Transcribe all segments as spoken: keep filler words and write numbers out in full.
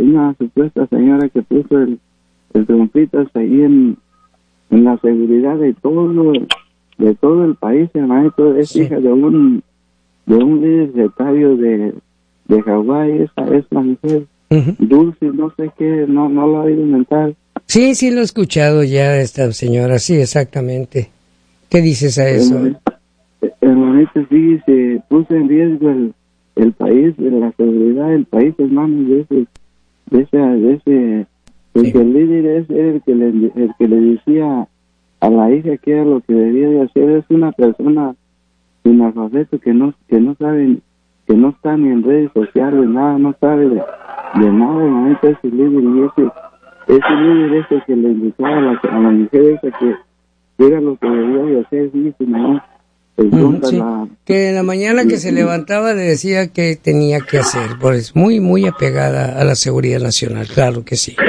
una supuesta señora que puso el, el trompitas ahí en, en la seguridad de todo, de todo el país, hermanito. Es Sí. hija de un, de un líder sectario de, de Hawái. Esa es la mujer. Uh-huh. Dulce, no sé qué, no, no lo he oído inventar. Sí, sí lo he escuchado ya esta señora, sí, exactamente. ¿Qué dices a eso? Hermanito, sí, se puso en riesgo el, el país, la seguridad del país, hermano, de ese, de ese, de ese, porque sí. El líder es el que le, el que le decía a la hija que era lo que debía de hacer. Es una persona analfabeto que no, que no sabe, que no está ni en redes sociales, nada, no sabe de, de nada, hermanito, ese líder, y ese, ese líder es el que le indicaba a la, a la mujer esa que era lo que debía de hacer, sí, no. Uh-huh, sí. La... Que en la mañana que se levantaba le decía que tenía que hacer, pues muy, muy apegada a la seguridad nacional, claro que sí.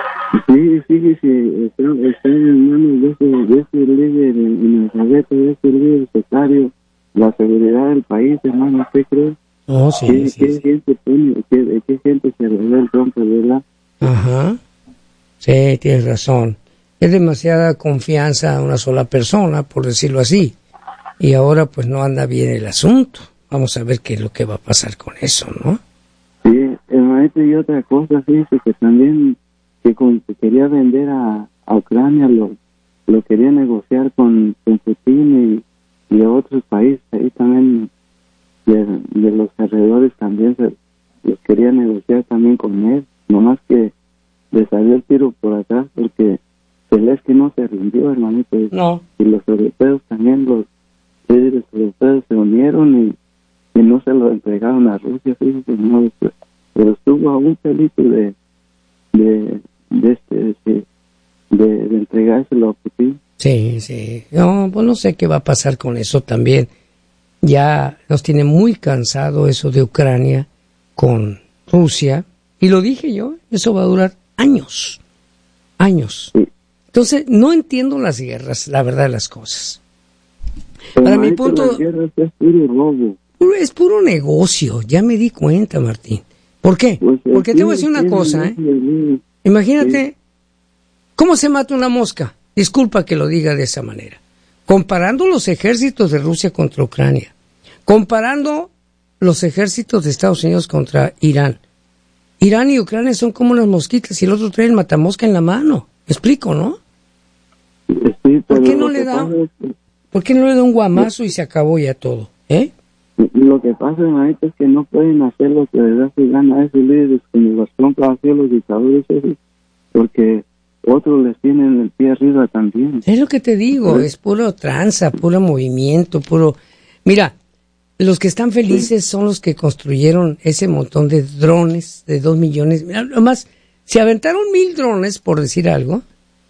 Sí, sí, sí, está, está en manos de ese, de ese líder, en el alfabeto, de ese líder sectario, la seguridad del país, hermano, ¿usted cree? Oh, sí, ¿Qué, sí, qué sí. gente pone, qué, qué gente se le da el trompo, verdad? Ajá, sí, tienes razón. Es demasiada confianza a una sola persona, por decirlo así. Y ahora pues no anda bien el asunto. Vamos a ver qué es lo que va a pasar con eso, ¿no? Sí, hermanito, y otra cosa, fíjese que también que, con, que quería vender a, a Ucrania, lo, lo quería negociar con, con Putin y, y a otros países. Ahí también de, de los alrededores también se los quería negociar también con él. Nomás que le salió el tiro por atrás porque Zelensky no se rindió, hermanito. No. Y los europeos también, los líderes europeos se unieron y, y no se lo entregaron a Rusia, fíjense, no, pero estuvo a un pelito de de de este de, de, de entregárselo a Putin. Sí, sí. No, pues no sé qué va a pasar con eso también. Ya nos tiene muy cansado eso de Ucrania con Rusia. Y lo dije yo, eso va a durar años. Años. Sí. Entonces, no entiendo las guerras, la verdad de las cosas. Para mi punto, es puro robo. Es puro negocio, ya me di cuenta, Martín. ¿Por qué? Pues, Porque te voy a decir una cosa, ¿eh? Imagínate, ¿cómo se mata una mosca? Disculpa que lo diga de esa manera. Comparando los ejércitos de Rusia contra Ucrania, comparando los ejércitos de Estados Unidos contra Irán. Irán y Ucrania son como unas mosquitas y el otro trae el matamosca en la mano. ¿Me explico, no? Sí, ¿Por qué no le da, ¿por qué no le da un guamazo y se acabó ya todo? ¿Eh? Lo que pasa, hermanito, es que no pueden hacer lo que les da su gana a esos líderes, como los trompas así los dictadores, porque otros les tienen el pie arriba también. Es lo que te digo, ¿sí? Es puro tranza, puro movimiento, puro... Mira, los que están felices sí. son los que construyeron ese montón de drones de dos millones. Además, se aventaron mil drones, por decir algo,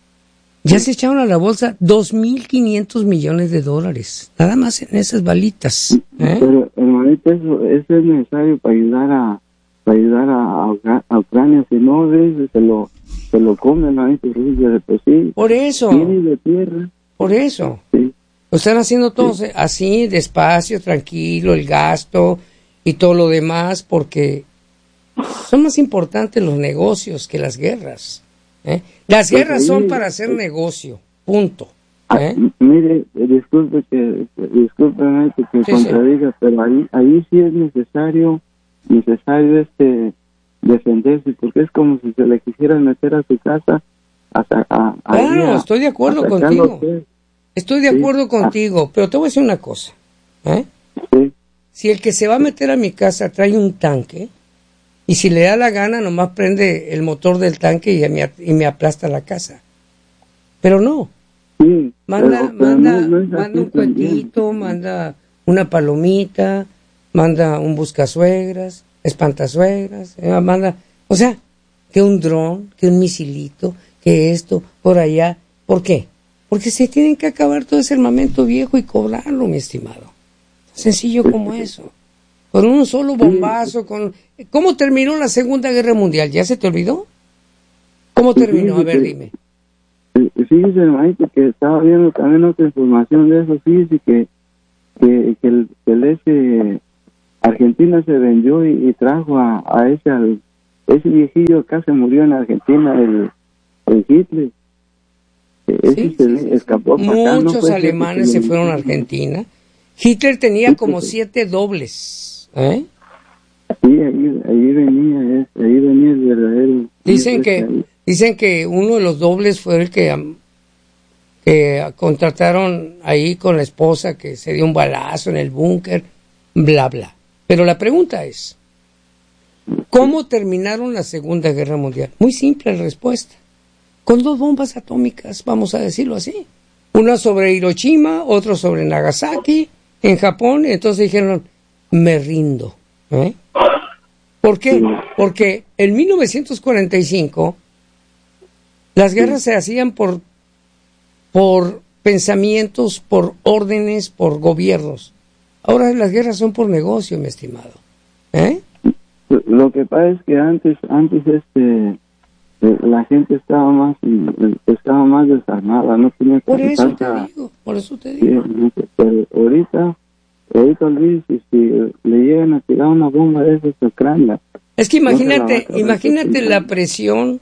ya sí. se echaron a la bolsa dos mil quinientos millones de dólares, nada más en esas balitas. ¿eh? Pero, hermanito, eso, eso es necesario para ayudar a para ayudar a, a, a Ucrania, si no, se lo, se lo comen, hermanito, de pues sí. Por eso. De tierra. Por eso. Sí. Lo están haciendo todos sí. así, despacio, tranquilo, el gasto y todo lo demás, porque son más importantes los negocios que las guerras. ¿eh? Las guerras pues ahí, son para hacer eh, negocio, punto. ¿eh? Ah, mire, disculpe que disculpe que sí, contradiga, sí. pero ahí ahí sí es necesario necesario este defenderse, porque es como si se le quisiera meter a su casa hasta a, a claro, a, estoy de acuerdo contigo. Estoy de acuerdo sí. contigo, pero te voy a decir una cosa. ¿eh? Sí. Si el que se va a meter a mi casa trae un tanque, y si le da la gana, nomás prende el motor del tanque y me, y me aplasta la casa. Pero no. Sí, manda pero, pero manda, no, no es manda un cuentito, manda una palomita, manda un buscasuegras, espantasuegras, eh, manda, o sea, que un dron, que un misilito, que esto, por allá. ¿Por qué? Porque se tienen que acabar todo ese armamento viejo y cobrarlo, mi estimado. Sencillo como eso. Con un solo bombazo, con... ¿Cómo terminó la Segunda Guerra Mundial? ¿Ya se te olvidó? ¿Cómo terminó? A ver, dime. Fíjese, hermanito, que estaba viendo también otra información de eso. Fíjese que, que, que el, que el ese Argentina se vendió y, y trajo a, a ese al, ese viejillo acá se murió en Argentina, el, el Hitler. Ese Sí, se sí, sí. escapó para acá, ¿no? Muchos Fue alemanes se fueron a Argentina. Hitler tenía como siete dobles. ¿eh? Sí, ahí, ahí venía, es, ahí venía el verdadero. Dicen que, dicen que uno de los dobles fue el que, que contrataron ahí con la esposa, que se dio un balazo en el búnker, bla, bla. Pero la pregunta es, ¿cómo terminaron la Segunda Guerra Mundial? Muy simple la respuesta. Con dos bombas atómicas, vamos a decirlo así. Una sobre Hiroshima, otra sobre Nagasaki, en Japón. Entonces dijeron, me rindo. ¿eh? ¿Por qué? Porque en mil novecientos cuarenta y cinco las guerras se hacían por, por pensamientos, por órdenes, por gobiernos. Ahora las guerras son por negocio, mi estimado. ¿eh? Lo que pasa es que antes, antes este... la gente estaba más estaba más desarmada, no tenía por eso tanta, te digo por eso te digo sí, pero ahorita ahorita Luis, si, si le llegan a tirar una bomba de esas a Ucrania, es que imagínate no imagínate la presión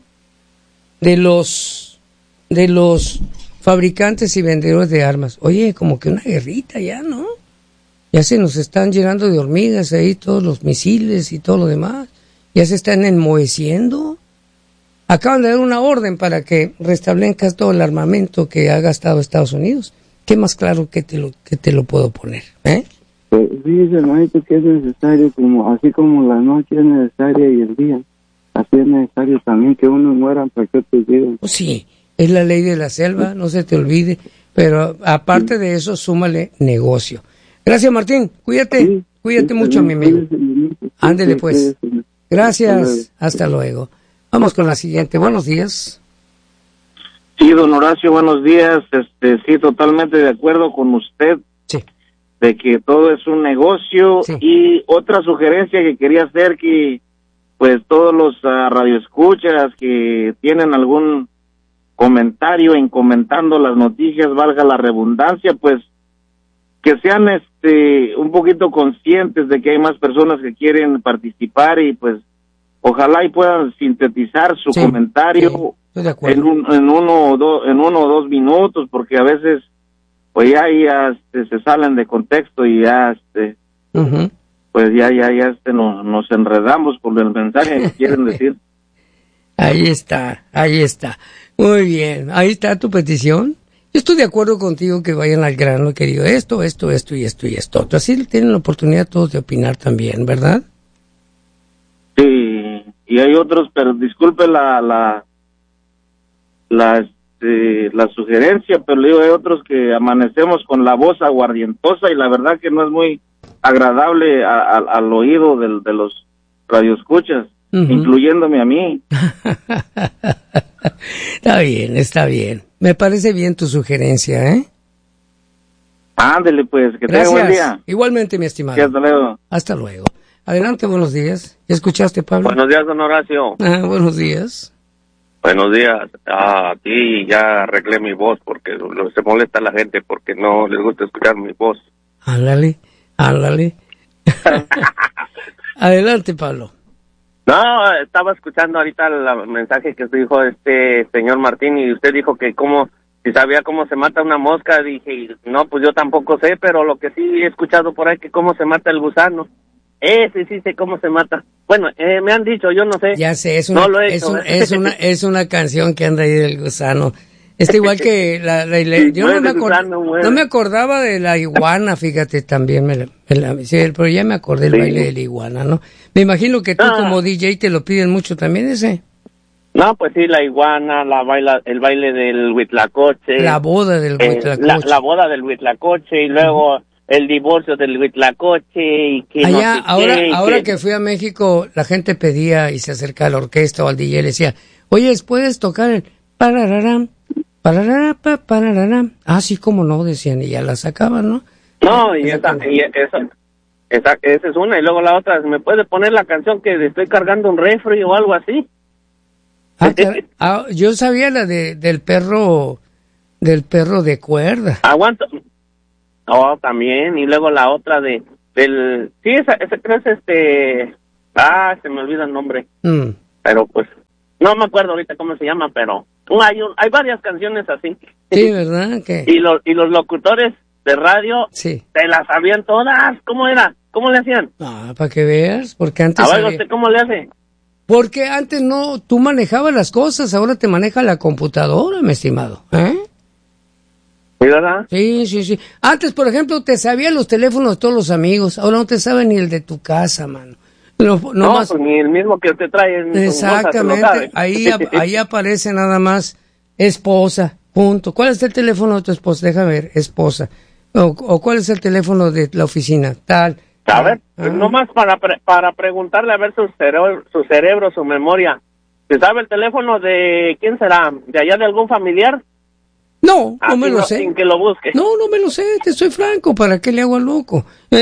de los de los fabricantes y vendedores de armas. Oye, como que una guerrita ya, ¿no? Ya se nos están llenando de hormigas ahí todos los misiles y todo lo demás, ya se están enmoheciendo. Acaban de dar una orden para que restablezcas todo el armamento que ha gastado Estados Unidos. ¿Qué más claro que te lo, que te lo puedo poner? ¿eh? Pues fíjese, hermanito, que es necesario, como así como la noche es necesaria y el día, así es necesario también que unos mueran para que otros lleguen. Pues sí, es la ley de la selva, no se te olvide, pero aparte sí. de eso, súmale negocio. Gracias, Martín, cuídate, sí, cuídate sí, mucho, mi amigo. Ándele pues. Gracias, hasta luego. Vamos con la siguiente. Buenos días. Sí, don Horacio, buenos días. Este, sí, totalmente de acuerdo con usted. Sí. De que todo es un negocio. Sí. Y otra sugerencia que quería hacer, que pues todos los uh, radioescuchas que tienen algún comentario en comentando las noticias, valga la redundancia, pues que sean este un poquito conscientes de que hay más personas que quieren participar y pues ojalá y puedan sintetizar su sí, comentario sí, en, un, en, uno o do, en uno o dos minutos, porque a veces pues ya, ya este, se salen de contexto y ya este, uh-huh. pues ya ya ya este, nos, nos enredamos por el mensaje que quieren decir. Ahí está, ahí está. Muy bien, ahí está tu petición. Yo estoy de acuerdo contigo que vayan al grano, que digo esto, esto, esto y esto y esto. Así tienen la oportunidad todos de opinar también, ¿verdad? Sí, y hay otros, pero disculpe la la la, este, la sugerencia, pero le digo, hay otros que amanecemos con la voz aguardientosa y la verdad que no es muy agradable a, a, al oído de, de los radioescuchas, uh-huh. incluyéndome a mí. Está bien, está bien. Me parece bien tu sugerencia, ¿eh? Ándele pues, que tenga buen día. Igualmente, mi estimado. Sí, hasta luego. Hasta luego. Adelante, buenos días. ¿Ya escuchaste, Pablo? Buenos días, don Horacio. Ah, buenos días. Buenos días. Ah, aquí ya arreglé mi voz porque lo, se molesta la gente porque no les gusta escuchar mi voz. Ándale, ándale. Adelante, Pablo. No, estaba escuchando ahorita el mensaje que dijo este señor Martín y usted dijo que cómo, si sabía cómo se mata una mosca. Dije, no, pues yo tampoco sé, pero lo que sí he escuchado por ahí que cómo se mata el gusano. Ese sí sé cómo se mata. Bueno, eh, me han dicho, yo no sé. Ya sé, es una, no lo he hecho, es, un, es una es una canción que anda ahí del gusano. Está igual que la, la, la yo no me, acord, no me acordaba de la iguana, fíjate, también me la, me la sí, pero ya me acordé el sí. baile de la iguana, ¿no? Me imagino que tú ah. como D J te lo piden mucho también ese. No, pues sí, la iguana, la baila, el baile del huitlacoche. La boda del eh, huitlacoche. La, la boda del huitlacoche y luego uh-huh. el divorcio del huitlacoche y que allá, no sé ahora, qué, ahora que... que fui a México, la gente pedía y se acercaba a la orquesta o al D J y le decía, oye, ¿puedes tocar el parararam, parararam, parararam? Ah, sí, cómo no, decían, y ya la sacaban, ¿no? No, y esa, y esa, esa, esa es una, y luego la otra, ¿me puede poner la canción que estoy cargando un refri o algo así? Ah, ah, yo sabía la de del perro, del perro de cuerda. Aguanto. Oh, también, y luego la otra de, del, sí, esa, esa creo es este, ah, se me olvida el nombre. Mm. pero pues no me acuerdo ahorita cómo se llama, pero hay un, hay varias canciones así. Sí, ¿verdad? ¿Qué? Y los y los locutores de radio sí. se las sabían todas. ¿Cómo era? ¿Cómo le hacían? Ah, para que veas, porque antes... A ver, ¿usted cómo le hace? Porque antes no, tú manejabas las cosas, ahora te maneja la computadora, mi estimado, ¿eh? ¿Sí, verdad? Sí, sí, sí. Antes, por ejemplo, te sabían los teléfonos de todos los amigos, ahora no te sabe ni el de tu casa, mano. No, no, no más... pues ni el mismo que usted trae en exactamente, su bolsa, ahí, ahí aparece nada más esposa, punto. ¿Cuál es el teléfono de tu esposa? Déjame ver, esposa. O, o ¿cuál es el teléfono de la oficina? Tal. A ver, ah. nomás para pre para preguntarle a ver su cerebro, su cerebro, su memoria. ¿Se sabe el teléfono de quién será? ¿De allá de algún familiar? No, ah, no me lo no, sé. Sin que lo busque. No, no me lo sé, te soy franco, ¿para qué le hago al loco?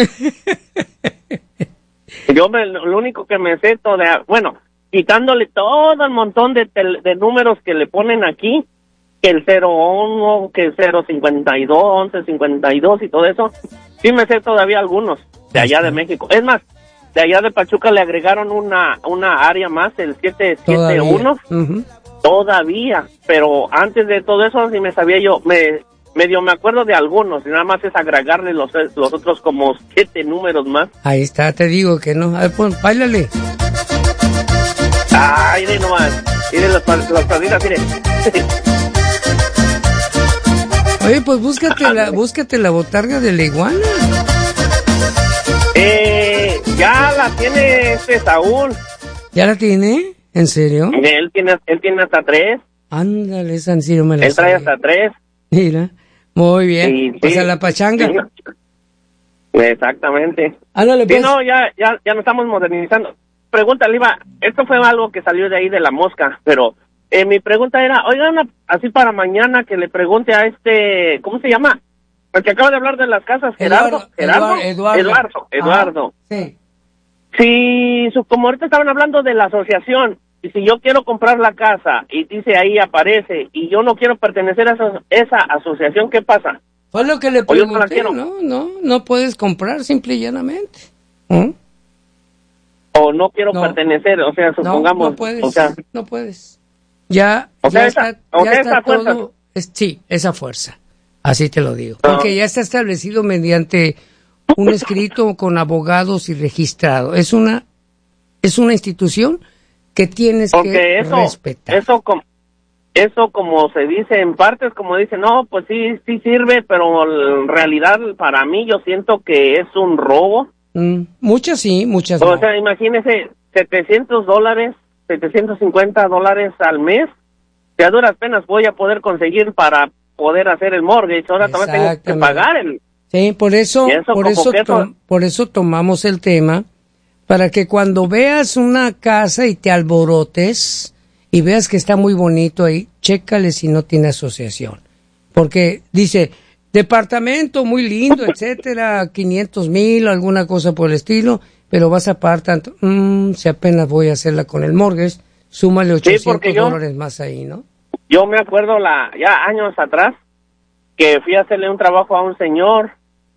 Yo me, lo único que me sé, todo de, bueno, quitándole todo el montón de, tel, de números que le ponen aquí, que el cero uno, que el cero cincuenta y dos, once cincuenta y dos y todo eso, sí me sé todavía algunos de allá de México. Es más, de allá de Pachuca le agregaron una una área más, el siete siete uno, uh-huh. Todavía, pero antes de todo eso sí me sabía yo, me medio me acuerdo de algunos, y nada más es agregarle los, los otros como siete números más. Ahí está, te digo que no. A ver, pon, báilale. Ay, de nomás. Mire las palditas, mire. Oye, pues búscate la, búscate la botarga de la iguana. Eh, ya la tiene este Saúl. ¿Ya la tiene? ¿En serio? Él tiene, él tiene hasta tres. Ándale, San Ciro me la Él trae sabe. hasta tres. Mira, muy bien. Sí, sí. Pues a la pachanga. Exactamente. Ándale, pues. Sí, no, ya, ya, ya nos estamos modernizando. Pregunta, Liva, esto fue algo que salió de ahí de la mosca, pero eh, mi pregunta era, oigan, así para mañana que le pregunte a este, ¿cómo se llama? El que acaba de hablar de las casas, Gerardo. Eduardo, Gerardo, Eduardo. Eduardo. Eduardo. Ah, sí. Si, su, como ahorita estaban hablando de la asociación, y si yo quiero comprar la casa, y dice ahí, aparece, y yo no quiero pertenecer a esa, esa asociación, ¿qué pasa? Fue lo que le pregunté, no, no, no, no puedes comprar simple y llanamente. ¿Mm? O no quiero no. pertenecer, o sea, supongamos. No, no puedes, o sea, no puedes. Ya, o sea, ya esa, está, o ya sea, está esa todo, fuerza. es, sí, esa fuerza, así te lo digo. No. Porque ya está establecido mediante un escrito con abogados y registrado. Es una, es una institución que tienes Porque que eso, respetar. Eso como, eso como se dice en partes, como dice, no, pues sí, sí sirve, pero en realidad para mí yo siento que es un robo. Mm, muchas sí, muchas o no. O sea, imagínese, setecientos dólares, setecientos cincuenta dólares al mes, que a duras penas voy a poder conseguir para poder hacer el mortgage. Ahora también tengo que pagar el... Sí, por eso, eso por eso, to, por eso tomamos el tema, para que cuando veas una casa y te alborotes y veas que está muy bonito ahí, chécale si no tiene asociación. Porque dice, departamento muy lindo, etcétera, quinientos mil, alguna cosa por el estilo, pero vas a pagar tanto, mmm, si apenas voy a hacerla con el mortgage, súmale ochocientos sí, yo, dólares más ahí, ¿no? Yo me acuerdo la ya años atrás que fui a hacerle un trabajo a un señor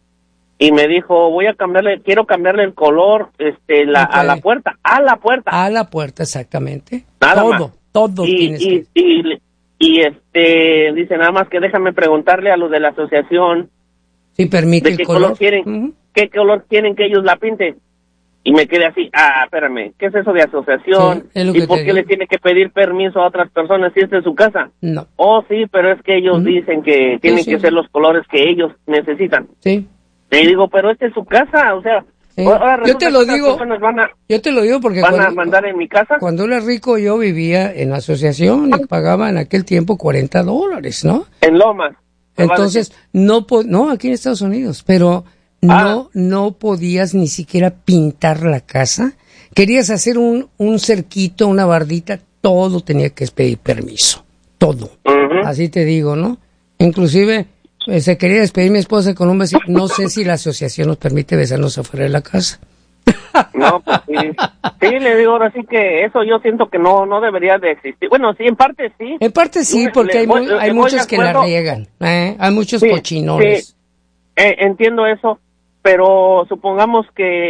y me dijo, voy a cambiarle, quiero cambiarle el color este la okay. a la puerta, a la puerta. A la puerta, exactamente. Nada todo, más. todo y, tienes y, que... y, y este dice nada más que déjame preguntarle a los de la asociación si permite de qué el color, color quieren, uh-huh. qué color quieren que ellos la pinten. Y me quedé así, ah, espérame, ¿qué es eso de asociación? Sí, ¿Y por qué digo. le tiene que pedir permiso a otras personas si esta es su casa? No. Oh, sí, pero es que ellos uh-huh. dicen que tienen sí, sí. que ser los colores que ellos necesitan. Sí. Y digo, pero esta es su casa, o sea... Sí. Ahora yo te lo digo, van a, yo te lo digo porque van cuando, a mandar en mi casa. Cuando era rico yo vivía en asociación y pagaba en aquel tiempo cuarenta dólares, ¿no? En Lomas. Entonces, no, no, aquí en Estados Unidos, pero... No, ah. no podías ni siquiera pintar la casa. Querías hacer un, un cerquito, una bardita, todo tenía que pedir permiso. Todo. Uh-huh. Así te digo, ¿no? Inclusive, eh, se quería despedir mi esposa con un besito. No sé si la asociación nos permite besarnos afuera de la casa. No, pues sí. Sí, le digo ahora sí que eso yo siento que no no debería de existir. Bueno, sí, en parte sí. En parte sí, porque le, hay, voy, hay muchos que la riegan. ¿eh? Hay muchos sí, cochinones. Sí. Eh, entiendo eso. Pero supongamos que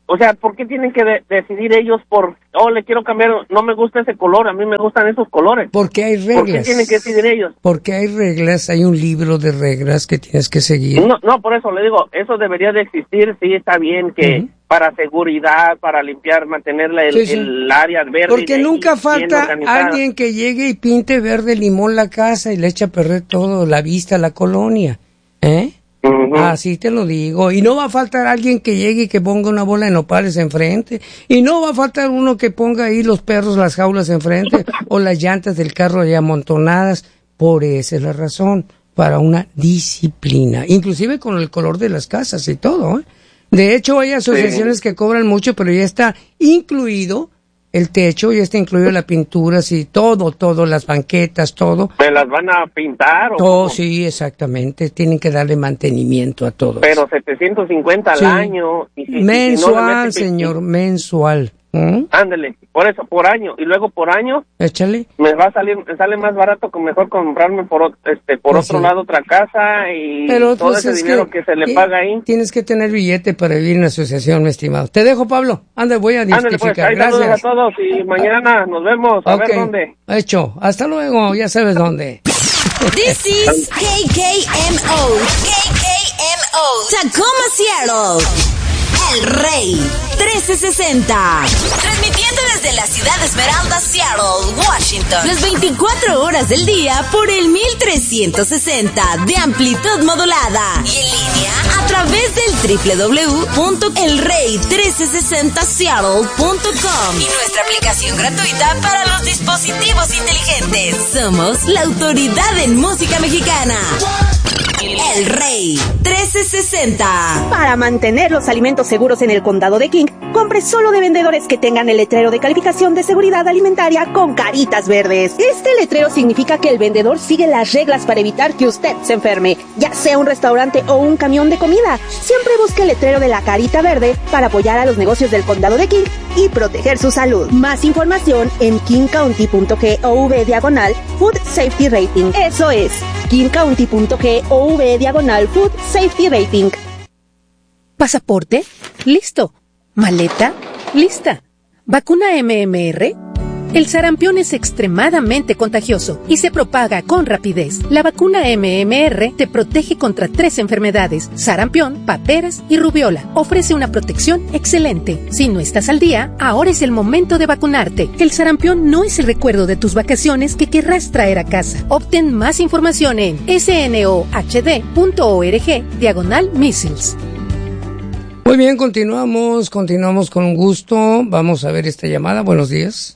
o sea, ¿por qué tienen que de- decidir ellos por, oh, le quiero cambiar, no me gusta ese color, a mí me gustan esos colores? Porque hay reglas. ¿Por qué tienen que decidir ellos? Porque hay reglas, hay un libro de reglas que tienes que seguir. No, no, por eso le digo, eso debería de existir, sí, está bien que Ujú. para seguridad, para limpiar, mantener la- el, Sí, sí. el área verde. Porque de- nunca bien falta organizada. alguien que llegue y pinte verde limón la casa y le echa a perder todo, la vista, la colonia. ¿Eh? Ujú. Así te lo digo. Y no va a faltar alguien que llegue y que ponga una bola de nopales enfrente. Y no va a faltar uno que ponga ahí los perros, las jaulas enfrente o las llantas del carro ahí amontonadas. Por esa es la razón, para una disciplina. Inclusive con el color de las casas y todo, ¿eh? De hecho, hay asociaciones Sí. que cobran mucho, pero ya está incluido el techo, ya está incluido la pintura, sí, todo, todo, las banquetas, todo. ¿Me las van a pintar o Todo, cómo? sí, exactamente. Tienen que darle mantenimiento a todo. Pero setecientos cincuenta al Sí. año. Y si- y si no le Mensual, mete- señor, mensual. ¿Mm? Ándele, por eso, por año. Y luego por año Échale. me va a salir, me sale más barato que mejor comprarme por, ot- este, por Pues otro sí. lado otra casa y Pero todo pues, ese es dinero que, se le ti- paga ahí. Tienes que tener billete para vivir en la asociación, mi estimado. Te dejo, Pablo. Anda, voy a Ándale, pues, justificar. ahí saludos Gracias. a todos y mañana nos vemos, a Ok, ver dónde. hecho. Hasta luego, ya sabes dónde. This is K K M O. K K M O. Tacoma, Seattle. El Rey trece sesenta. Transmitiendo desde la ciudad de Esmeralda, Seattle, Washington. Las veinticuatro horas del día por el mil trescientos sesenta de amplitud modulada. Y en línea a través del doble u doble u doble u punto el rey trece sesenta seattle punto com. Y nuestra aplicación gratuita para los dispositivos inteligentes. Somos la autoridad en música mexicana. El Rey trece sesenta. Para mantener los alimentos seguros en el condado de King, compre solo de vendedores que tengan el letrero de calificación de seguridad alimentaria con caritas verdes. Este letrero significa que el vendedor sigue las reglas para evitar que usted se enferme, ya sea un restaurante o un camión de comida. Siempre busque el letrero de la carita verde para apoyar a los negocios del condado de King y proteger su salud. Más información en kingcounty.gov diagonal Food Safety Rating. Eso es, kingcounty.gov diagonal Food Safety Rating. ¿Pasaporte? Listo. ¿Maleta? Lista. ¿Vacuna M M R? El sarampión es extremadamente contagioso y se propaga con rapidez. La vacuna M M R te protege contra tres enfermedades: sarampión, paperas y rubiola. Ofrece una protección excelente. Si no estás al día, ahora es el momento de vacunarte. El sarampión no es el recuerdo de tus vacaciones que querrás traer a casa. Obtén más información en snohd punto org diagonal measles. Muy bien, continuamos, continuamos con gusto. Vamos a ver esta llamada. Buenos días.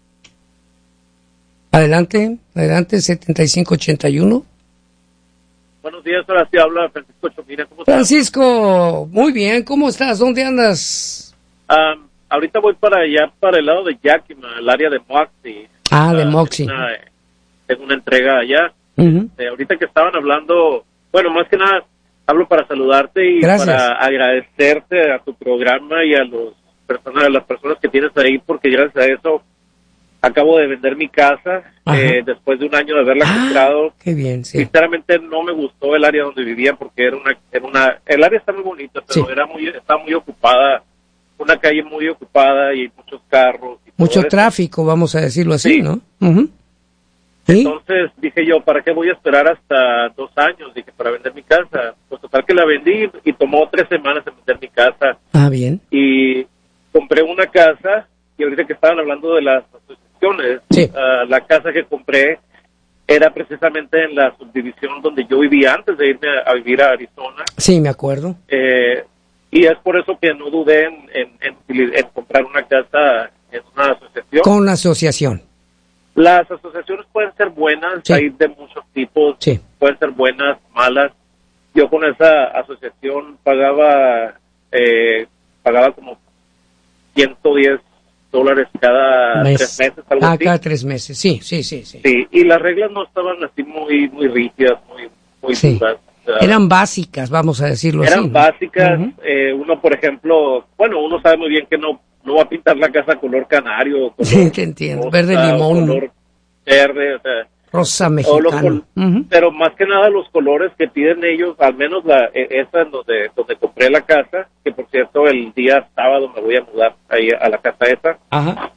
Adelante, adelante, setenta y cinco ochenta y uno. Buenos días, ahora sí habla Francisco Chomira. ¿Cómo estás? Francisco, muy bien, ¿cómo estás? ¿Dónde andas? Um, ahorita voy para allá, para el lado de Yakima, el área de Moxie. Ah, de Uh, Moxie. Tengo una, tengo una entrega allá. Uh-huh. Eh, ahorita que estaban hablando, bueno, más que nada, hablo para saludarte y Gracias. para agradecerte a tu programa y a los personas, a las personas que tienes ahí, porque gracias a eso acabo de vender mi casa eh, después de un año de haberla Ah, comprado. qué bien, sí. Sinceramente no me gustó el área donde vivía porque era una, era una el área está muy bonita, pero Sí. era muy está muy ocupada, una calle muy ocupada y muchos carros. Y todo Mucho eso. tráfico, vamos a decirlo así, Sí. ¿no? Uh-huh. ¿Sí? Entonces dije yo, ¿para qué voy a esperar hasta dos años? Dije, para vender mi casa. Pues total que la vendí y tomó tres semanas en vender mi casa. Ah, bien. Y compré una casa y ahorita que estaban hablando de las asociaciones, Sí. uh, la casa que compré era precisamente en la subdivisión donde yo vivía antes de irme a, a vivir a Arizona. Sí, me acuerdo. Eh, y es por eso que no dudé en, en, en, en comprar una casa en una asociación. Con la asociación. Las asociaciones pueden ser buenas, Sí. hay de muchos tipos, Sí. pueden ser buenas, malas. Yo con esa asociación pagaba eh, pagaba como ciento diez dólares cada Mes. tres meses, algo Ah, así. cada tres meses, sí, sí, sí. sí. Sí, y las reglas no estaban así muy muy rígidas, muy muy Sí. duras. O sea, Eran básicas, vamos a decirlo eran así, ¿no? básicas. Ujú. eh, uno, por ejemplo, bueno, uno sabe muy bien que no no va a pintar la casa color canario, color Sí, te entiendo. rosa, Verde limón. color verde, o sea, rosa mexicano. Uh-huh. Pero más que nada los colores que piden ellos, al menos la esa en donde, donde compré la casa, que por cierto el día sábado me voy a mudar ahí a la casa esa. Ajá.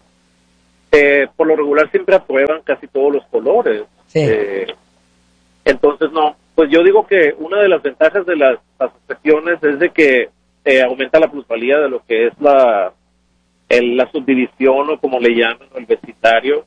Eh, por lo regular siempre aprueban casi todos los colores. Sí. Eh, entonces, no, pues yo digo que una de las ventajas de las asociaciones es de que eh, aumenta la plusvalía de lo que es la el, la subdivisión o como le llaman, el vecindario.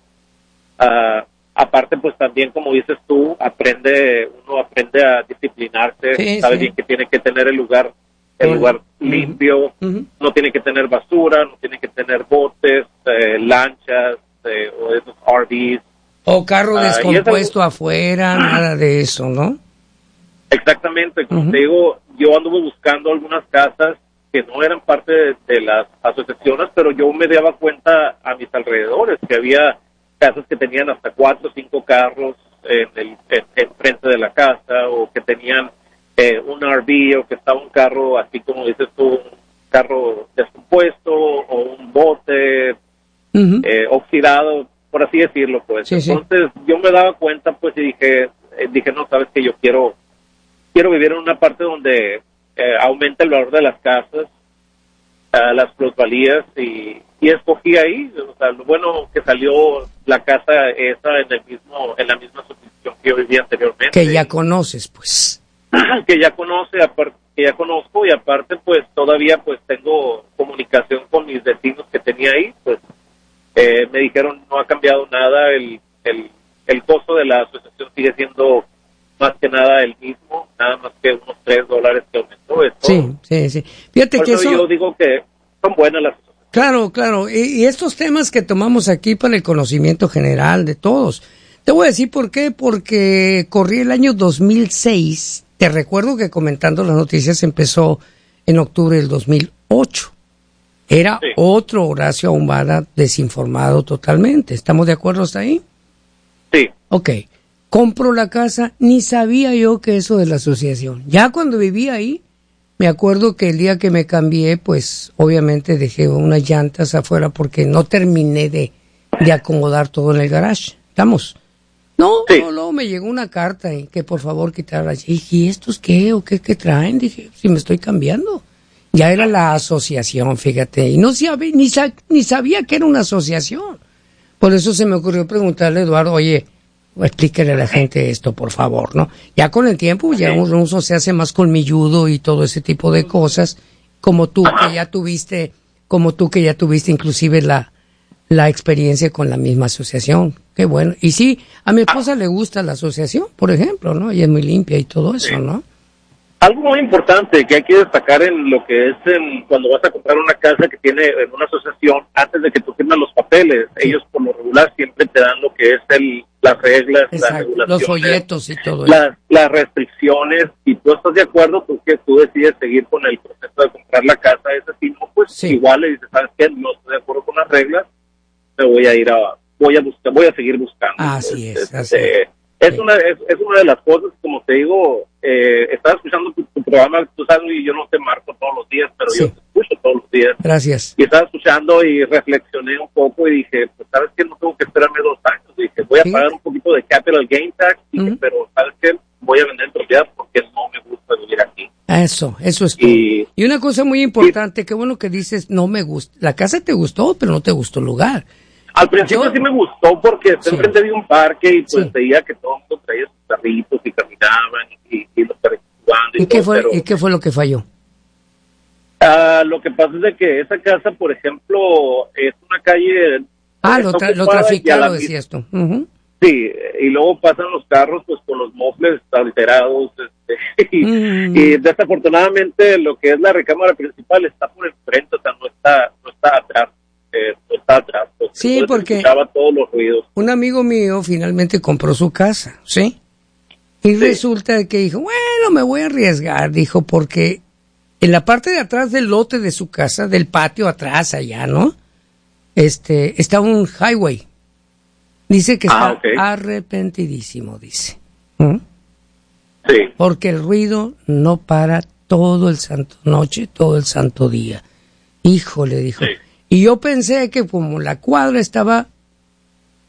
Uh, aparte, pues también, como dices tú, aprende uno aprende a disciplinarse, sí, sabe sí. bien que tiene que tener el lugar el uh-huh. lugar limpio, uh-huh. no tiene que tener basura, no tiene que tener botes, eh, lanchas eh, o esos R Vs. O carro Uh, descompuesto uh, afuera, nada de eso, ¿no? Exactamente, como uh-huh. te digo, yo anduve buscando algunas casas que no eran parte de, de las asociaciones, pero yo me daba cuenta a mis alrededores que había casas que tenían hasta cuatro o cinco carros en el en, en frente de la casa, o que tenían eh, un R V, o que estaba un carro, así como dices tú, un carro descompuesto, o un bote uh-huh. eh, oxidado, por así decirlo, pues. Sí, Entonces sí. yo me daba cuenta, pues, y dije, eh, dije, no, sabes que yo quiero, quiero vivir en una parte donde eh, aumente el valor de las casas, uh, las plusvalías, y, y escogí ahí. O sea, lo bueno que salió la casa esa en el mismo, en la misma subdivisión que yo vivía anteriormente. Que ya conoces, pues. que ya conoce, aparte, que ya conozco, y aparte, pues, todavía, pues, tengo comunicación con mis vecinos que tenía ahí, pues. Eh, me dijeron no ha cambiado nada, el, el el costo de la asociación sigue siendo más que nada el mismo, nada más que unos tres dólares que aumentó. Esto. Sí, sí, sí. Fíjate Por que eso eso... yo digo que son buenas las asociaciones. Claro, claro. Y, y estos temas que tomamos aquí para el conocimiento general de todos. Te voy a decir por qué, porque corrí el año dos mil seis. Te recuerdo que Comentando las Noticias empezó en octubre del dos mil ocho. Era sí. otro Horacio Ahumada desinformado totalmente. ¿Estamos de acuerdo hasta ahí? Sí. Ok. Compro la casa, ni sabía yo que eso de la asociación. Ya cuando vivía ahí, me acuerdo que el día que me cambié, pues obviamente dejé unas llantas afuera porque no terminé de, de acomodar todo en el garage. ¿Estamos? No, sí. no, no, me llegó una carta y que por favor quitara. Y dije, ¿y estos qué o qué, qué traen? Dije, si me estoy cambiando. Ya era la asociación, fíjate, y no sabía, ni, ni sabía que era una asociación. Por eso se me ocurrió preguntarle a Eduardo, oye, explíquele a la gente esto, por favor, ¿no? Ya con el tiempo, ya uno se hace más colmilludo y todo ese tipo de cosas, como tú que ya tuviste, como tú que ya tuviste inclusive la, la experiencia con la misma asociación. Qué bueno. Y sí, a mi esposa le gusta la asociación, por ejemplo, ¿no? Ella es muy limpia y todo eso, ¿no? Algo muy importante que hay que destacar en lo que es en, cuando vas a comprar una casa que tiene en una asociación, antes de que tú firmes los papeles, sí. ellos por lo regular siempre te dan lo que es el, las reglas, Exacto. las regulaciones, los folletos y todo las, eso. Las restricciones, y tú estás de acuerdo porque tú decides seguir con el proceso de comprar la casa, ese tipo, pues sí. igual le dices, ¿sabes qué? No estoy de acuerdo con las reglas, me voy a ir a, voy a buscar, voy a seguir buscando. Así es, este, así es. Es, sí. una, es, es una de las cosas, como te digo, eh, estaba escuchando tu, tu programa, tú sabes, y yo no te marco todos los días, pero sí. yo te escucho todos los días. Gracias. Y estaba escuchando y reflexioné un poco y dije, pues, ¿sabes qué? No tengo que esperarme dos años. Dije, voy a ¿Sí? pagar un poquito de capital gain tax, dije, uh-huh. pero ¿sabes qué? Voy a vender propiedad porque no me gusta vivir aquí. Eso, eso es todo. Y, y una cosa muy importante, y, qué bueno que dices, no me gusta. La casa te gustó, pero no te gustó el lugar. Al principio Yo, sí me gustó porque sí. enfrente de un parque y pues sí. veía que todo el mundo traía sus carritos y caminaban y, y, y los perritos jugando. ¿Y, ¿Y, qué todo, fue, pero, ¿Y qué fue lo que falló? Uh, lo que pasa es de que esa casa, por ejemplo, es una calle... Ah, lo, tra lo traficado, decía esto. Uh-huh. Sí, y luego pasan los carros pues con los mofles alterados este, y, mm. y desafortunadamente lo que es la recámara principal está por el frente, o sea, no está, no está atrás. Eh, está atrás, porque sí, porque todos los ruidos. Un amigo mío finalmente compró su casa, ¿sí? Y sí. resulta que dijo, bueno, me voy a arriesgar, dijo, porque en la parte de atrás del lote de su casa, del patio atrás allá, ¿no? Este, está un highway. Dice que está ah, okay. arrepentidísimo, dice. ¿Mm? Sí. Porque el ruido no para todo el santo noche, todo el santo día. Híjole, dijo. Sí. Y yo pensé que como la cuadra estaba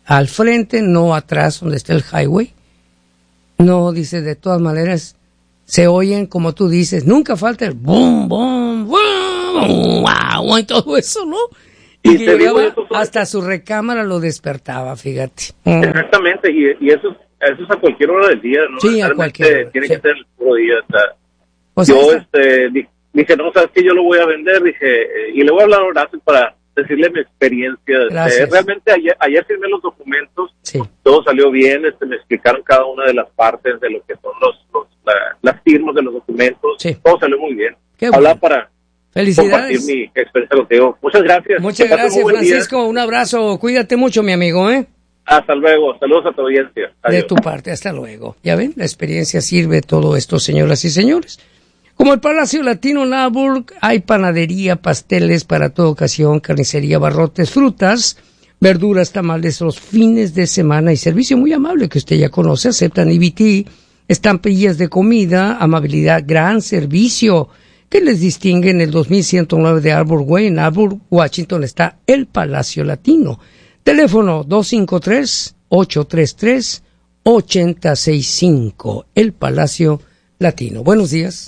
al frente, no atrás donde está el highway. No, dice, de todas maneras, se oyen, como tú dices, nunca falta el boom, boom, boom, wow, y todo eso, ¿no? Y, y que llegaba digo, hasta su recámara lo despertaba, fíjate. Exactamente, y, y eso, eso es a cualquier hora del día, ¿no? Sí, a cualquier hora. Tiene sí. que ser el puro día, o sea, pues yo, esa... este, dije, no, sabes que yo lo voy a vender, dije, y le voy a hablar a Horacio para decirle mi experiencia. Eh, realmente ayer, ayer firmé los documentos, sí. Todo salió bien, este, me explicaron cada una de las partes de lo que son los, los la, las firmas de los documentos, sí. Todo salió muy bien. Qué Hablar bueno. para Felicidades. compartir mi experiencia contigo. Muchas gracias. Muchas gracias, Francisco. Día. Un abrazo. Cuídate mucho, mi amigo, ¿eh? Hasta luego. Saludos a tu audiencia. Adiós. De tu parte, hasta luego. Ya ven, la experiencia sirve todo esto, señoras y señores. Como el Palacio Latino Naburg, hay panadería, pasteles para toda ocasión, carnicería, barrotes, frutas, verduras, tamales los fines de semana y servicio muy amable que usted ya conoce. Aceptan E B T, estampillas de comida, amabilidad, gran servicio que les distingue. En el dos mil ciento nueve de Arbor Way, en Arbor, Washington, está el Palacio Latino. Teléfono dos cinco tres, ocho tres tres, ocho cero seis cinco, el Palacio Latino. Buenos días.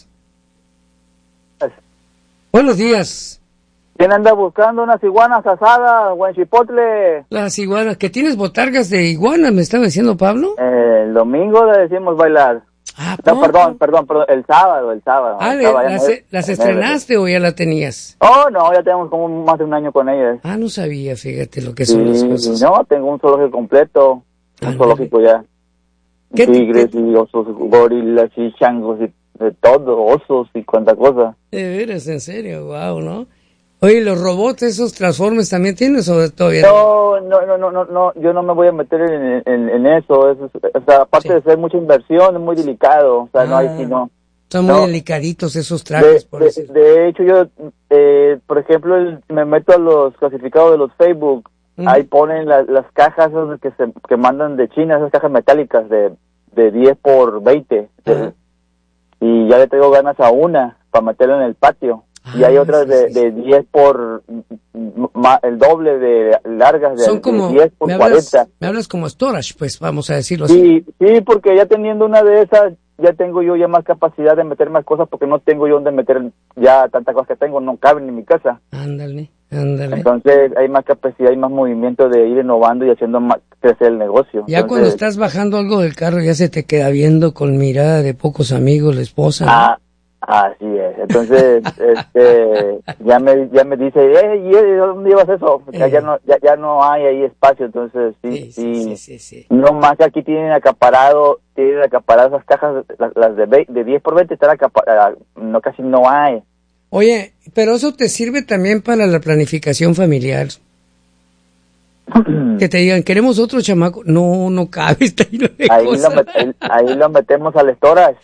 Buenos días. ¿Quién anda buscando unas iguanas asadas o en chipotle? Las iguanas, que tienes botargas de iguanas, me estaba diciendo Pablo. Eh, el domingo le decimos bailar. Ah, no, perdón, perdón, perdón, el sábado, el sábado. Ah, el le, sábado las, me, ¿las estrenaste o ya la tenías? Oh, no, ya tenemos como más de un año con ellas. Ah, no sabía, fíjate lo que son sí, las cosas. No, tengo un zoológico completo, un ah, zoológico ya. ¿Qué Tigres te... y osos, gorilas y changos y de todo, osos y cuanta cosa. De veras, en serio, wow, ¿no? Oye, ¿los robots, esos Transformers también tienes o todavía no? No, no, no, no, no, yo no me voy a meter en, en, en eso, eso es, o sea, aparte sí. de ser mucha inversión, es muy delicado, o sea, ah, no hay si no. Son no. muy delicaditos esos trajes, de, por de, decir. De hecho, yo, eh, por ejemplo, el, me meto a los clasificados de los Facebook, uh-huh. Ahí ponen la, las cajas que se que mandan de China, esas cajas metálicas de, de diez por veinte, uh-huh. Y ya le traigo ganas a una para meterla en el patio. Ah, y hay otras sí, de, sí, de diez por ma, el doble de largas, de, son como, de diez por me cuarenta. Hablas, me hablas como storage, pues vamos a decirlo sí, así. Sí, porque ya teniendo una de esas, ya tengo yo ya más capacidad de meter más cosas, porque no tengo yo donde meter ya tantas cosas que tengo, no caben en mi casa. Ándale, ándale. Entonces hay más capacidad, hay más movimiento de ir innovando y haciendo más crecer el negocio. Ya Entonces, cuando estás bajando algo del carro, ya se te queda viendo con mirada de pocos amigos la esposa, ¿no? Ah, así es. Entonces, este, ya me ya me dice, eh, ¿y dónde llevas eso? Eh. Ya no ya, ya no hay ahí espacio, entonces sí, sí, sí, sí, sí, sí. No más que aquí tienen acaparado, tienen acaparadas esas cajas, las, las de de diez por veinte están acaparadas, no casi no hay. Oye, pero eso te sirve también para la planificación familiar. Que te digan, queremos otro chamaco. No, no cabe. Está ahí, ahí, lo met, ahí, ahí lo metemos al storage.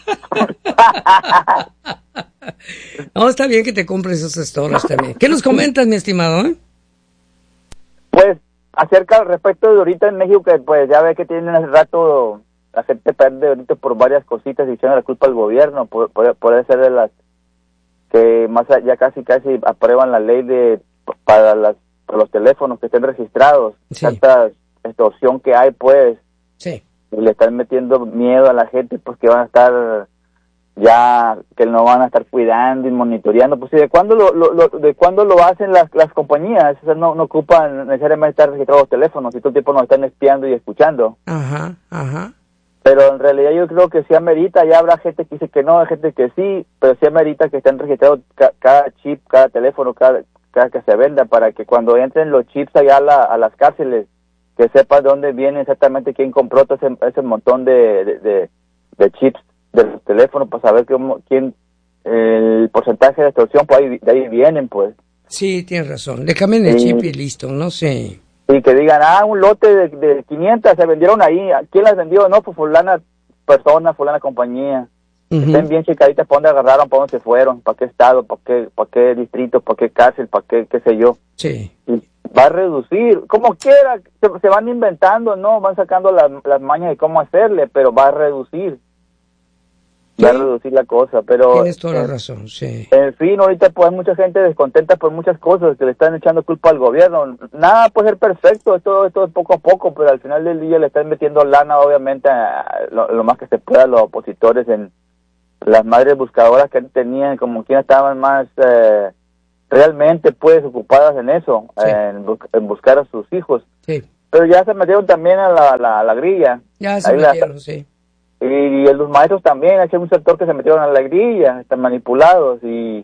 No, está bien que te compres esos storage también. ¿Qué nos comentas, mi estimado? Eh? Pues, acerca al respecto de ahorita en México, que pues ya ve que tienen hace rato, la gente perde ahorita por varias cositas y echan la culpa al gobierno, por, por, por ser de las que más ya casi casi aprueban la ley de para las para los teléfonos que estén registrados, sí. Tanta extorsión que hay, pues, sí. Y le están metiendo miedo a la gente, pues, que van a estar ya, que no van a estar cuidando y monitoreando, pues, ¿y de cuándo lo, lo, lo de cuándo lo hacen las las compañías? O sea, no, no ocupan necesariamente estar registrados los teléfonos, y todo el tiempo nos están espiando y escuchando. Ajá, ajá. Pero en realidad yo creo que sí amerita, ya habrá gente que dice que no, hay gente que sí, pero sí amerita que estén registrados ca- cada chip, cada teléfono, cada, cada que se venda, para que cuando entren los chips allá a, la, a las cárceles, que sepan de dónde viene exactamente quién compró todo ese, ese montón de, de, de, de chips de los teléfonos, para saber cómo, quién, el porcentaje de extorsión, pues ahí, de ahí vienen, pues. Sí, tienes razón, le cambian el sí. chip y listo, no sé. Y que digan, ah, un lote de, de quinientas se vendieron ahí. ¿Quién las vendió? No, pues fulana persona, fulana compañía. Uh-huh. Estén bien checaditas para dónde agarraron, para dónde se fueron, para qué estado, para qué, para qué distrito, para qué cárcel, para qué, qué sé yo. Sí. Y va a reducir, como quiera, se, se van inventando, ¿no? Van sacando las, las mañas de cómo hacerle, pero va a reducir. ¿Sí? Va a reducir la cosa, pero... Tienes toda eh, la razón, sí. En fin, ahorita pues hay mucha gente descontenta por muchas cosas, que le están echando culpa al gobierno. Nada puede ser perfecto, esto, esto es poco a poco, pero al final del día le están metiendo lana, obviamente, a lo, lo más que se pueda a los opositores en las madres buscadoras que tenían, como quienes estaban más eh, realmente pues ocupadas en eso, sí. en, bu en buscar a sus hijos. Sí. Pero ya se metieron también a la, la, a la grilla. Ya se Ahí metieron, la, sí. Y, y los maestros también, hay un sector que se metieron a la grilla, están manipulados y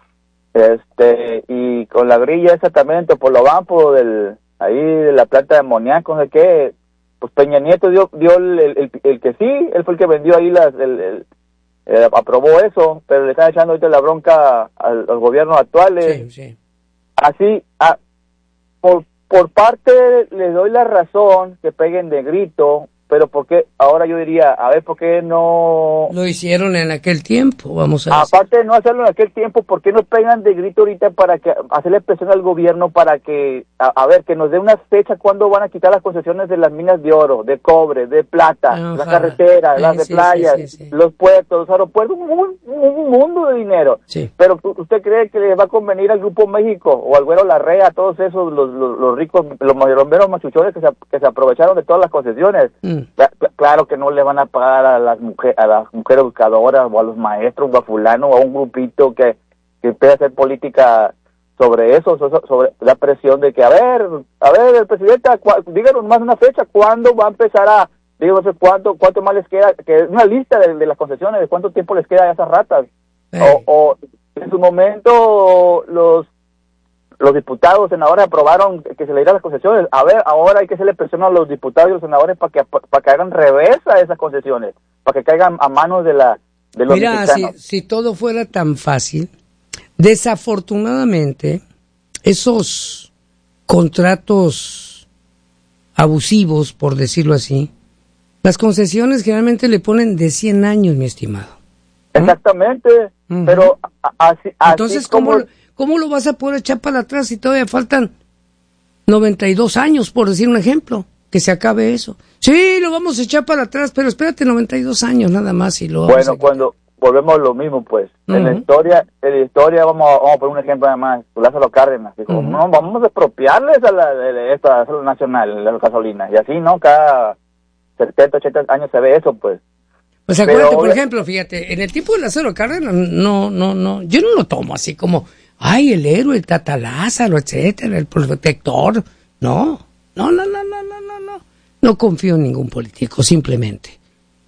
este y con la grilla esa también, por lo vampo del ahí de la planta de amoníaco, no sé qué, pues Peña Nieto dio dio el, el, el, el que sí, él fue el que vendió ahí las, el, el, el, aprobó eso, pero le están echando ahorita la bronca a, a los gobiernos actuales. Sí, sí. Así, a, por, por parte les doy la razón que peguen de grito, pero ¿por qué? Ahora yo diría, a ver, ¿por qué no...? Lo hicieron en aquel tiempo, vamos a Aparte de no hacerlo en aquel tiempo, ¿por qué no pegan de grito ahorita para que hacerle presión al gobierno para que, a, a ver, que nos dé una fecha cuándo van a quitar las concesiones de las minas de oro, de cobre, de plata, Ajá. las carreteras, eh, las de sí, playas, sí, sí, sí. los puertos, los aeropuertos, un, un mundo de dinero. Sí. Pero ¿usted cree que le va a convenir al Grupo México o al Güero Larrea, a todos esos, los, los, los ricos, los mayoromberos machuchones que se, que se aprovecharon de todas las concesiones? Mm. Claro que no le van a pagar a las mujeres, a las mujeres educadoras o a los maestros o a fulano o a un grupito que, que empiece a hacer política sobre eso, sobre la presión de que, a ver, a ver, el presidente, díganos más una fecha, ¿cuándo va a empezar a, digo, no sé cuánto, cuánto más les queda, que es una lista de, de las concesiones, de cuánto tiempo les queda a esas ratas? Hey. O, o en su momento los los diputados, senadores aprobaron que se le dieran las concesiones. A ver, ahora hay que hacerle presión a los diputados y los senadores para que para que hagan reversa esas concesiones, para que caigan a manos de la de los Mira, mexicanos. si, si todo fuera tan fácil, desafortunadamente, esos contratos abusivos, por decirlo así, las concesiones generalmente le ponen de cien años, mi estimado. ¿Mm? Exactamente, uh-huh. pero así, así Entonces, ¿cómo... como... ¿Cómo lo vas a poder echar para atrás si todavía faltan noventa y dos años, por decir un ejemplo, que se acabe eso? Sí, lo vamos a echar para atrás, pero espérate noventa y dos años nada más y lo Bueno, cuando volvemos a lo mismo, pues, uh-huh. en la historia, en la historia vamos a, vamos a poner un ejemplo además, Lázaro Cárdenas, dijo, uh-huh. no, vamos a expropiarles a la, a esta, a la nacional, la gasolina, y así, ¿no? Cada setenta, ochenta años se ve eso, pues. Pues acuérdate, pero, por ejemplo, fíjate, en el tipo de Lázaro Cárdenas, no, no, no, yo no lo tomo así como... Ay, el héroe, el Tata Lázaro, etcétera, el protector. No, no, no, no, no, no, no, no. No confío en ningún político, simplemente.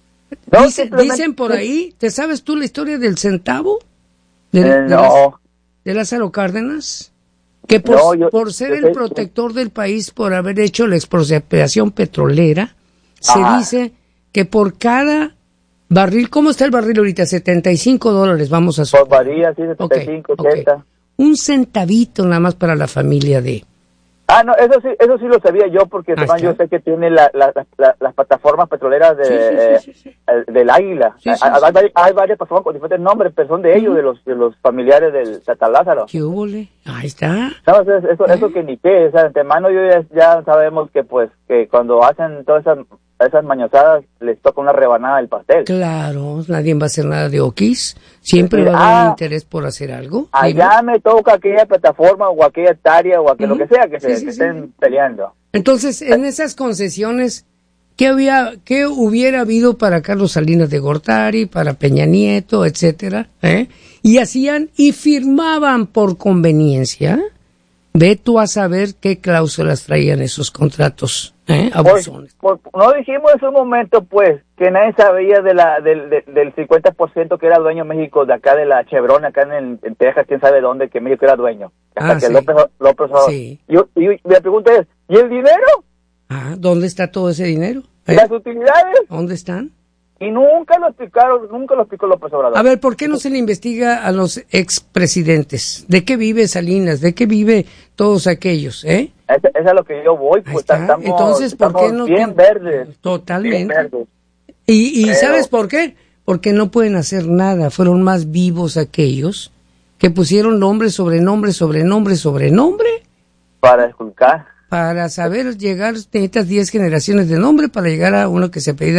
No, Dice, simplemente... Dicen por ahí, ¿te sabes tú la historia del centavo? De, eh, de, no. Lázaro, de Lázaro Cárdenas. Que por, no, yo, por ser yo, el protector del país, por haber hecho la expropiación petrolera, Ajá. se dice que por cada barril, ¿cómo está el barril ahorita? setenta y cinco dólares, vamos a suponer. Por varía, sí, setenta y cinco, okay, ochenta. Okay. Un centavito nada más para la familia de... Ah, no, eso sí, eso sí lo sabía yo, porque además yo sé que tiene la, la, la, las plataformas petroleras de, sí, sí, sí, sí. Eh, del Águila. Sí, sí, hay, sí. Hay, hay varias plataformas con diferentes nombres, pero son de ellos, uh-huh. de los de los familiares del Tata Lázaro. ¿Qué húbole? Ahí está. No, eso, eso, ¿Eh? eso que ni qué, o sea, de antemano yo ya, ya sabemos que pues que cuando hacen todas esas esas mañosadas les toca una rebanada del pastel. Claro, nadie va a hacer nada de oquis, siempre va a haber ah, interés por hacer algo. Allá dime. Me toca aquella plataforma o aquella hectárea o aquello uh-huh. lo que sea que, sí, se, sí, que sí. estén peleando. Entonces, en esas concesiones, ¿qué había, qué hubiera habido para Carlos Salinas de Gortari, para Peña Nieto, etcétera? ¿Eh? Y hacían y firmaban por conveniencia. Ve tú a saber qué cláusulas traían esos contratos, ¿eh? Abusones. Por, por, no dijimos en su momento, pues, que nadie sabía de la del, de, del cincuenta por ciento que era dueño México, de acá de la Chevron, acá en, en Texas, quién sabe dónde, que México era dueño. Hasta ah, que sí. López, López sí. y, y, y la pregunta es, ¿y el dinero? Ah, ¿dónde está todo ese dinero? ¿Eh? ¿Las utilidades? ¿Dónde están? Y nunca lo explicaron, nunca lo explicó López Obrador. A ver, ¿por qué no se le investiga a los expresidentes? ¿De qué vive Salinas? ¿De qué vive todos aquellos? ¿Eh? Eso es a lo que yo voy, pues estamos, Entonces, ¿por estamos qué no bien verdes. Totalmente. Bien verdes. ¿Y, y Pero... sabes por qué? Porque no pueden hacer nada. Fueron más vivos aquellos que pusieron nombre sobre nombre sobre nombre sobre nombre. Para esculcar. Para saber llegar, necesitas diez generaciones de nombre para llegar a uno que se apellida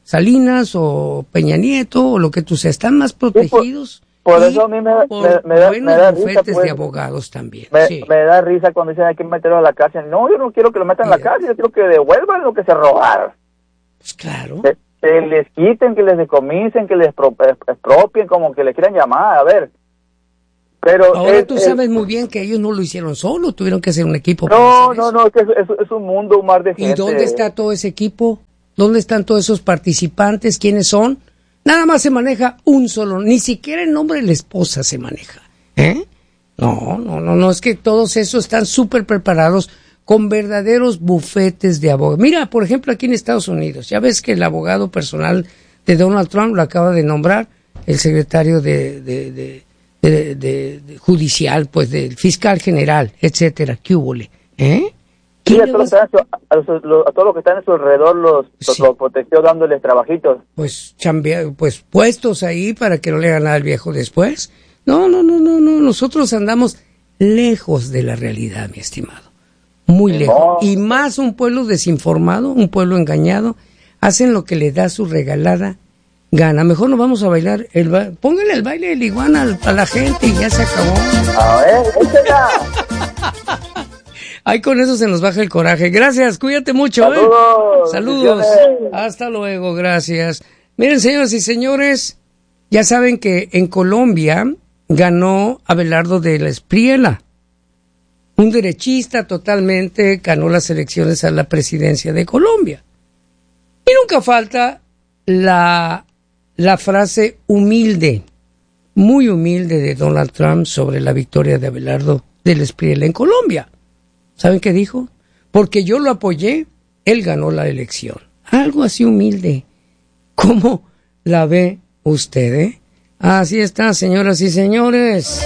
Salinas o Peña Nieto o lo que tú seas, están más protegidos. Sí, por, por eso a mí me, por me, me da, buenos me da bufetes risa, pues, de abogados también. Me, sí. me da risa cuando dicen hay que meterlo a la cárcel. No, yo no quiero que lo metan a la cárcel, yo quiero que devuelvan lo que se robaron. Pues claro. Que, que les quiten, que les decomisen, que les expropien, como que le quieran llamar, a ver. Pero ahora es, tú es, sabes muy bien que ellos no lo hicieron solo, tuvieron que hacer un equipo. No, no, no, es que es, es, es un mundo, un mar de gente. ¿Y dónde está todo ese equipo? ¿Dónde están todos esos participantes? ¿Quiénes son? Nada más se maneja un solo, ni siquiera el nombre de la esposa se maneja. ¿Eh? No, no, no, no, es que todos esos están súper preparados con verdaderos bufetes de abogados. Mira, por ejemplo, aquí en Estados Unidos, ya ves que el abogado personal de Donald Trump lo acaba de nombrar el secretario de... de, de De, de, de judicial, pues del fiscal general, etcétera, ¿qué hubo? ¿Eh? Sí, a todos, vas... a, a, a todos los que están a su alrededor los, sí. los protegió dándoles trabajitos. Pues chambea, pues puestos ahí para que no le hagan nada al viejo después. No, no, no, no, no, nosotros andamos lejos de la realidad, mi estimado. Muy lejos. No. Y más un pueblo desinformado, un pueblo engañado, hacen lo que le da su regalada gana. Mejor nos vamos a bailar el ba... póngale el baile de la iguana a la gente y ya se acabó. A ver, échela. Ay, con eso se nos baja el coraje. Gracias, cuídate mucho. Saludos. ¿eh? Saludos. Hasta luego, gracias. Miren, señoras y señores, ya saben que en Colombia ganó Abelardo de la Espriella, un derechista totalmente, ganó las elecciones a la presidencia de Colombia. Y nunca falta la La frase humilde, muy humilde de Donald Trump sobre la victoria de Abelardo de la Espriella en Colombia. ¿Saben qué dijo? Porque yo lo apoyé, él ganó la elección. Algo así humilde. ¿Cómo la ve usted, eh? Así está, señoras y señores.